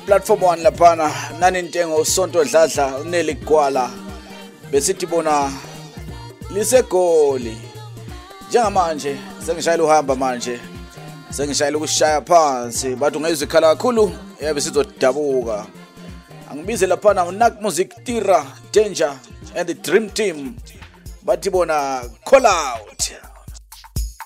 Platform 1 laphana nani Ntengo Sonto Dladla uneli Gwala besithi bona lisegoli njengamanje sengishayela uhamba manje sengishayela ukushaya phansi bathi ungezwe ikhala kakhulu yabe sizodabuka angibize laphana uNak Music Tira Danger and the Dream Team bathi bona call out.